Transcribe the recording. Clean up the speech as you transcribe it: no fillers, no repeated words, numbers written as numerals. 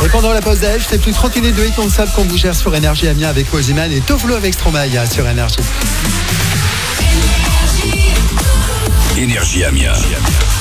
Et pendant la pause d'âge, c'est plus 30 minutes de hit non-stop qu'on vous gère sur Énergie Amiens avec Woziman et Tovlo avec Stromae sur Énergie. Énergie Amiens.